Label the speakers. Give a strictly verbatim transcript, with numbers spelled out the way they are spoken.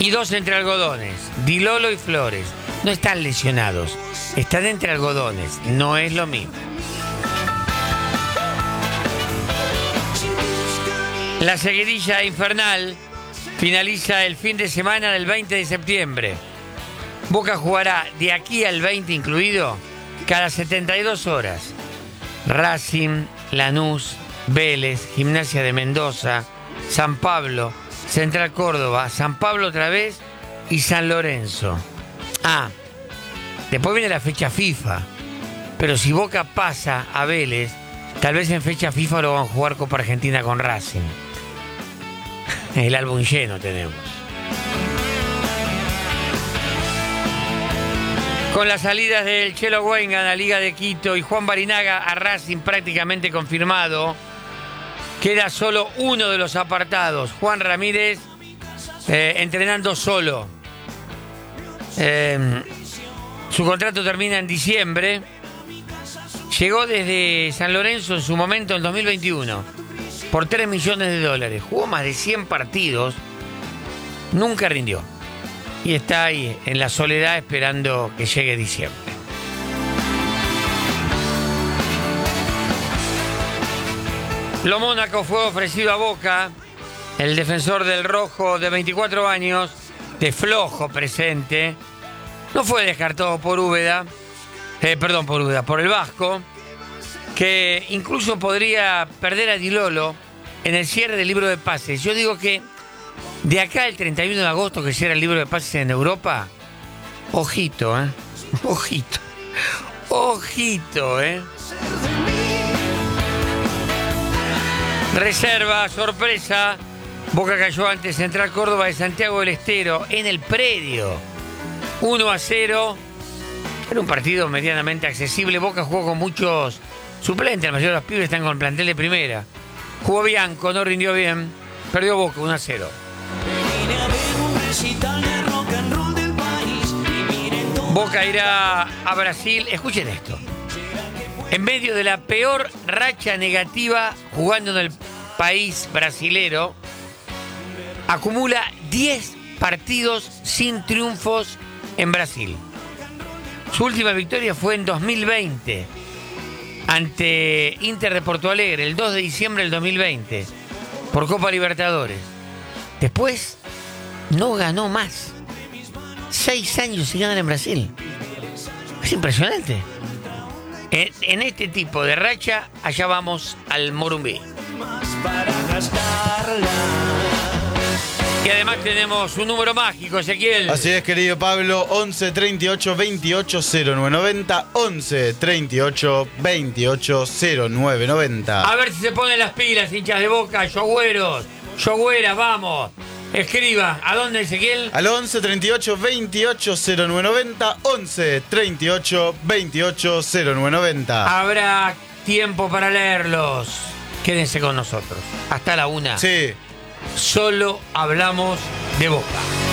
Speaker 1: y dos entre algodones, Di Lolo y Flores. No están lesionados, están entre algodones, no es lo mismo. La seguidilla infernal finaliza el fin de semana del veinte de septiembre. Boca jugará de aquí al veinte incluido cada setenta y dos horas. Racing, Lanús, Vélez, Gimnasia de Mendoza, San Pablo, Central Córdoba, San Pablo otra vez y San Lorenzo. Ah, después viene la fecha FIFA. Pero si Boca pasa a Vélez, tal vez en fecha FIFA lo van a jugar Copa Argentina con Racing. El álbum lleno tenemos. Con las salidas del Chelo Güenga a la Liga de Quito y Juan Barinaga a Racing prácticamente confirmado, queda solo uno de los apartados, Juan Ramírez, eh, entrenando solo. Eh, su contrato termina en diciembre. Llegó desde San Lorenzo en su momento en dos mil veintiuno por tres millones de dólares. Jugó más de cien partidos, nunca rindió. Y está ahí en la soledad esperando que llegue diciembre. Lo Mónaco fue ofrecido a Boca. El defensor del rojo de veinticuatro años, de flojo presente, no fue descartado por Úbeda, eh, perdón, por Úbeda, por el Vasco, que incluso podría perder a Di Lolo en el cierre del libro de pases. Yo digo que de acá al treinta y uno de agosto, que cierra el libro de pases en Europa, ojito, ¿eh? Ojito. Ojito, ¿eh? Reserva, sorpresa. Boca cayó ante Central Córdoba de Santiago del Estero en el predio. uno a cero. Era un partido medianamente accesible. Boca jugó con muchos suplentes. La mayoría de los pibes están con el plantel de primera. Jugó Bianco, no rindió bien. Perdió Boca uno a cero. Boca irá a Brasil. Escuchen esto. En medio de la peor racha negativa jugando en el país brasilero, acumula diez partidos sin triunfos en Brasil. Su última victoria fue en dos mil veinte ante Inter de Porto Alegre, el dos de diciembre del dos mil veinte, por Copa Libertadores. Después no ganó más. Seis años sin ganar en Brasil. Es impresionante. En, en este tipo de racha, allá vamos al Morumbí. Y además tenemos un número mágico, Ezequiel.
Speaker 2: Así es, querido Pablo, once, treinta y ocho, veintiocho, cero nueve noventa, once, treinta y ocho, veintiocho, cero nueve noventa.
Speaker 1: A ver si se ponen las pilas, hinchas de Boca, yogüeros, yogüeras, vamos. Escriba, ¿a dónde, Ezequiel?
Speaker 2: Al once, treinta y ocho, veintiocho, cero nueve noventa, once, treinta y ocho, veintiocho, cero nueve noventa.
Speaker 1: Habrá tiempo para leerlos. Quédense con nosotros. Hasta la una.
Speaker 2: Sí.
Speaker 1: Solo hablamos de Boca.